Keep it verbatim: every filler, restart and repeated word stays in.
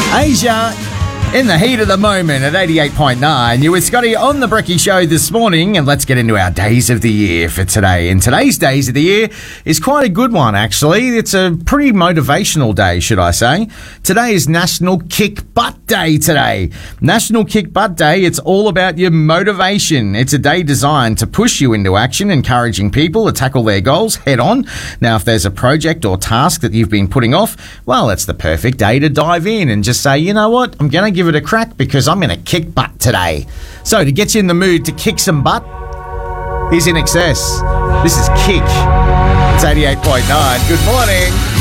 Asia in the heat of the moment at eighty-eight point nine. You're with Scotty on the Brekkie Show this morning, and let's get into our days of the year for today. And today's days of the year is quite a good one, actually. It's a pretty motivational day, should I say. Today is National Kick Butt Day today. National Kick Butt Day, it's all about your motivation. It's a day designed to push you into action, encouraging people to tackle their goals head on. Now, if there's a project or task that you've been putting off, well, it's the perfect day to dive in and just say, you know what, I'm going to give it a crack because I'm going to kick butt today. So to get you in the mood to kick some butt, here's In Excess. This is Kick. It's eighty-eight point nine. Good morning.